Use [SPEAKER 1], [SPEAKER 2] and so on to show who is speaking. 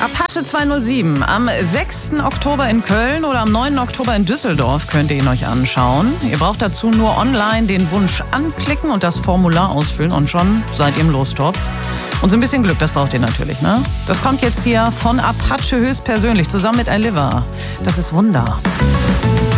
[SPEAKER 1] Apache 207 am 6. Oktober in Köln oder am 9. Oktober in Düsseldorf könnt ihr ihn euch anschauen. Ihr braucht dazu nur online den Wunsch anklicken und das Formular ausfüllen und schon seid ihr im Lostopf. Und so ein bisschen Glück, das braucht ihr natürlich, ne? Das kommt jetzt hier von Apache höchstpersönlich zusammen mit Aliva. Das ist Wunder.